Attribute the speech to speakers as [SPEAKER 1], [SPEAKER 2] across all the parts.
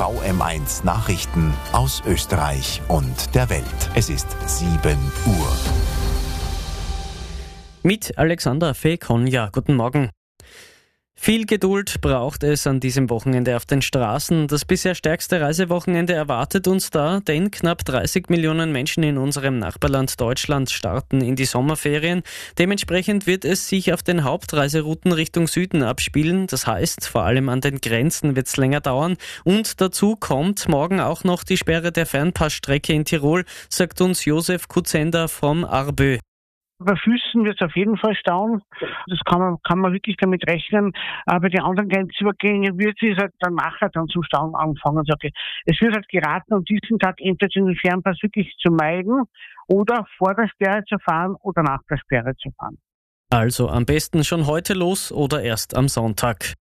[SPEAKER 1] VM1 Nachrichten aus Österreich und der Welt. Es ist 7 Uhr.
[SPEAKER 2] Mit Alexander Fekonja. Guten Morgen. Viel Geduld braucht es an diesem Wochenende auf den Straßen. Das bisher stärkste Reisewochenende erwartet uns da, denn knapp 30 Millionen Menschen in unserem Nachbarland Deutschland starten in die Sommerferien. Dementsprechend wird es sich auf den Hauptreiserouten Richtung Süden abspielen. Das heißt, vor allem an den Grenzen wird es länger dauern. Und dazu kommt morgen auch noch die Sperre der Fernpassstrecke in Tirol, sagt uns Josef Kutzender vom ARBÖ.
[SPEAKER 3] Bei Füßen wird es auf jeden Fall stauen. Das kann man wirklich damit rechnen. Aber die anderen Grenzübergänge wird es halt dann nachher zum Stauen anfangen. Es wird halt geraten, um diesen Tag entweder den Fernpass wirklich zu meiden oder vor der Sperre zu fahren oder nach der Sperre zu fahren.
[SPEAKER 2] Also am besten schon heute los oder erst am Sonntag.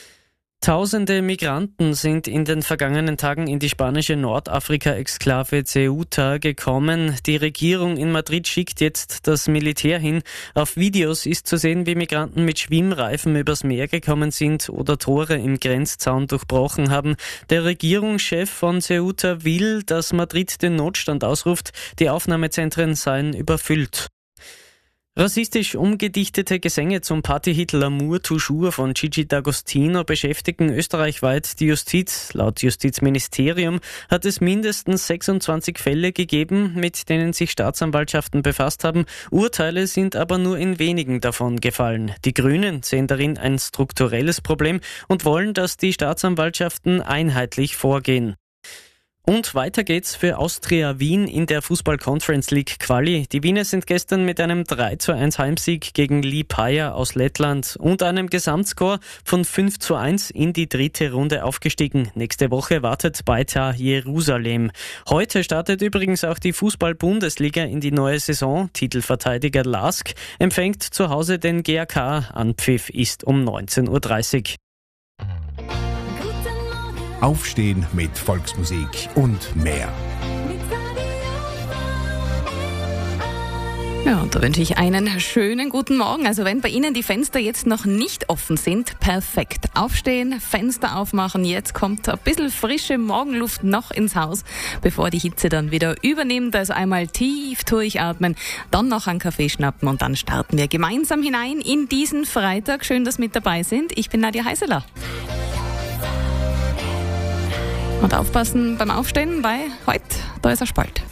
[SPEAKER 2] Tausende Migranten sind in den vergangenen Tagen in die spanische Nordafrika-Exklave Ceuta gekommen. Die Regierung in Madrid schickt jetzt das Militär hin. Auf Videos ist zu sehen, wie Migranten mit Schwimmreifen übers Meer gekommen sind oder Tore im Grenzzaun durchbrochen haben. Der Regierungschef von Ceuta will, dass Madrid den Notstand ausruft. Die Aufnahmezentren seien überfüllt. Rassistisch umgedichtete Gesänge zum Partyhit L'amour toujours von Gigi D'Agostino beschäftigen österreichweit die Justiz. Laut Justizministerium hat es mindestens 26 Fälle gegeben, mit denen sich Staatsanwaltschaften befasst haben. Urteile sind aber nur in wenigen davon gefallen. Die Grünen sehen darin ein strukturelles Problem und wollen, dass die Staatsanwaltschaften einheitlich vorgehen. Und weiter geht's für Austria Wien in der Fußball-Conference League Quali. Die Wiener sind gestern mit einem 3:1 Heimsieg gegen Liepaja aus Lettland und einem Gesamtscore von 5:1 in die dritte Runde aufgestiegen. Nächste Woche wartet Beitar Jerusalem. Heute startet übrigens auch die Fußball-Bundesliga in die neue Saison. Titelverteidiger LASK empfängt zu Hause den GAK. Anpfiff ist um 19:30 Uhr.
[SPEAKER 1] Aufstehen mit Volksmusik und mehr.
[SPEAKER 4] Ja, und da wünsche ich einen schönen guten Morgen. Also wenn bei Ihnen die Fenster jetzt noch nicht offen sind, perfekt. Aufstehen, Fenster aufmachen. Jetzt kommt ein bisschen frische Morgenluft noch ins Haus, bevor die Hitze dann wieder übernimmt. Also einmal tief durchatmen, dann noch einen Kaffee schnappen und dann starten wir gemeinsam hinein in diesen Freitag. Schön, dass Sie mit dabei sind. Ich bin Nadja Heiseler. Und aufpassen beim Aufstehen, weil heute, da ist ein Spalt.